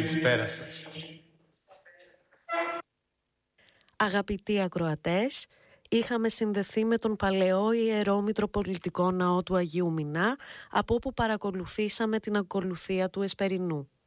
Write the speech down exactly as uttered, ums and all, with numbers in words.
Καλησπέρα σας. Αγαπητοί ακροατές, είχαμε συνδεθεί με τον παλαιό Ιερό Μητροπολιτικό Ναό του Αγίου Μινά, από όπου παρακολουθήσαμε την ακολουθία του Εσπερινού.